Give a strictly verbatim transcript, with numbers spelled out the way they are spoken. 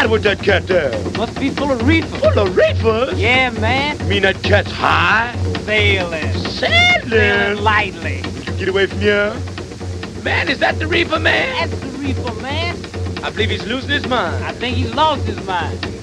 matter with that cat there? Must be full of reefer. Full of reefers? Yeah, man. You mean that cat's high? Sailing. Sailing? Sailing lightly. Would you get away from here? Man, is that the reefer man? That's the reefer, man. I believe he's losing his mind. I think he's lost his mind.